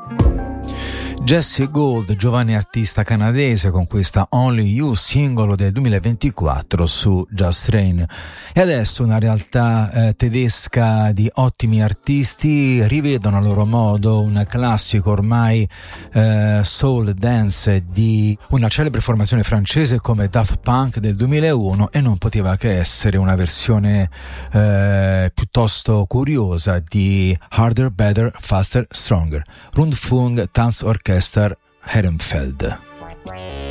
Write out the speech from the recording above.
Jessie Gold, giovane artista canadese, con questa Only You, singolo del 2024 su Just Rain. E adesso una realtà tedesca di ottimi artisti rivedono a loro modo un classico ormai soul dance di una celebre formazione francese come Daft Punk del 2001, e non poteva che essere una versione piuttosto curiosa di Harder, Better, Faster, Stronger, Rundfunk Tanzorchester Herrenfeld.